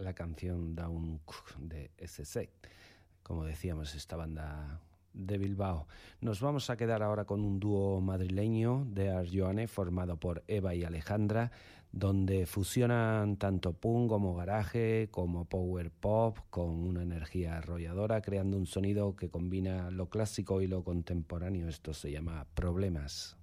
la canción Down de SC. Como decíamos, esta banda de Bilbao. Nos vamos a quedar ahora con un dúo madrileño de Arjoane formado por Eva y Alejandra, donde fusionan tanto punk como garaje, como power pop, con una energía arrolladora, creando un sonido que combina lo clásico y lo contemporáneo. Esto se llama Problemas.